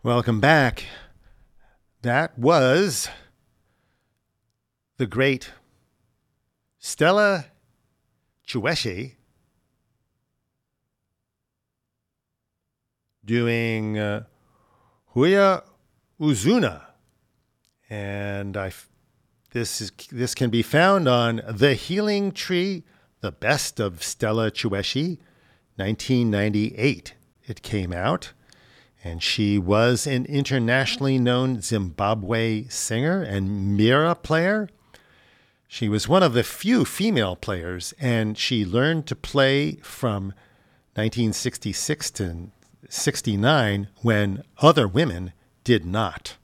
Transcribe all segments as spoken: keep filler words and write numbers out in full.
Welcome back. That was the great Stella Chouechi doing uh, Huya Uzuna. And I, this is this can be found on The Healing Tree, the best of Stella Chouechi, nineteen ninety-eight. It came out. And she was an internationally known Zimbabwe singer and mira player. She was one of the few female players, and she learned to play from nineteen sixty-six to sixty-nine when other women did not.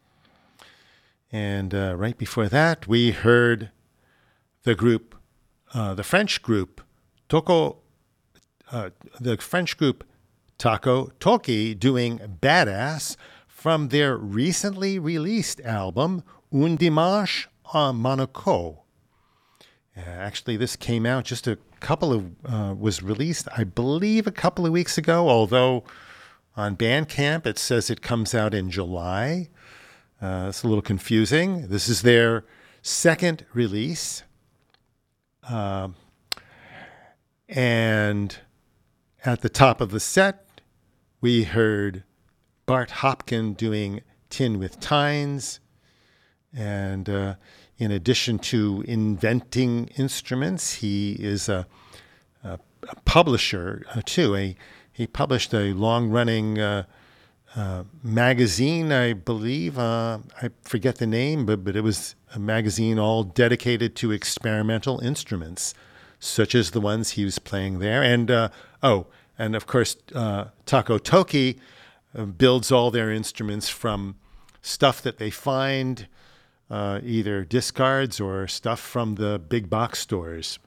And uh, right before that, we heard the group, uh, the French group, Toko, uh, the French group Taco Toki doing Badass from their recently released album, Un Dimanche à Monaco. Uh, actually, this came out just a couple of, uh, was released, I believe, a couple of weeks ago, although on Bandcamp it says it comes out in July. Uh, it's a little confusing. This is their second release. Uh, and at the top of the set, we heard Bart Hopkin doing Tin with Tines. And uh, in addition to inventing instruments, he is a, a, a publisher uh, too. A, he published a long-running uh, uh, magazine, I believe. Uh, I forget the name, but, but it was a magazine all dedicated to experimental instruments, such as the ones he was playing there. And, uh, oh, And, of course, uh, Taco Toki uh, builds all their instruments from stuff that they find, uh, either discards or stuff from the big box stores.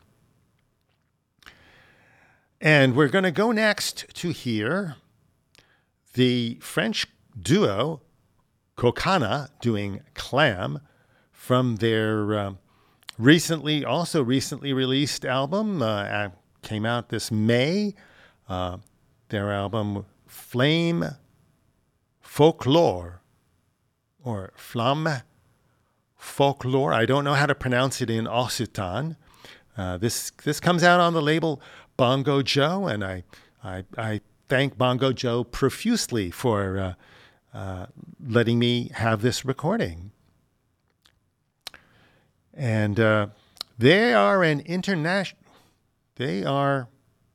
And we're going to go next to hear the French duo Kokana doing Clam from their uh, recently, also recently released album. Uh, came out this May. Uh, their album Flame Folklore, or Flamme Folklore. I don't know how to pronounce it in Occitan. Uh, this this comes out on the label Bongo Joe, and I I, I thank Bongo Joe profusely for uh, uh, letting me have this recording. And uh, they are an international. They are.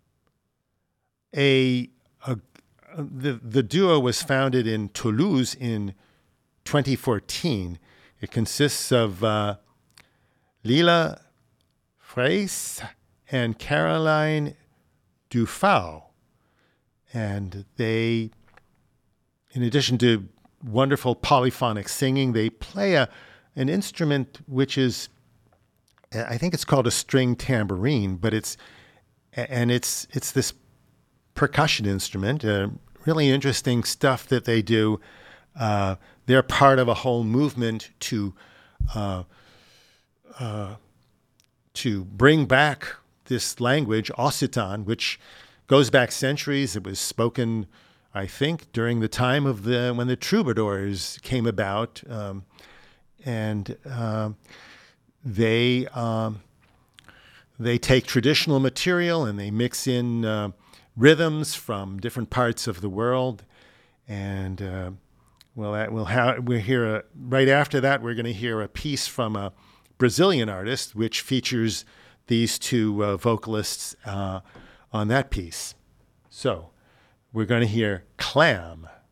A, a the the duo was founded in Toulouse in twenty fourteen. It consists of uh, Lila Freis and Caroline Dufau, and they, in addition to wonderful polyphonic singing, they play a an instrument which is, I think it's called a string tambourine, but it's and it's it's this percussion instrument, uh, really interesting stuff that they do. Uh, they're part of a whole movement to uh, uh, to bring back this language, Occitan, which goes back centuries. It was spoken, I think, during the time of the when the troubadours came about, um, and uh, they um, they take traditional material and they mix in Uh, rhythms from different parts of the world, and uh, we'll we'll have we'll hear a, right after that we're going to hear a piece from a Brazilian artist which features these two uh, vocalists uh, on that piece. So we're going to hear Clam.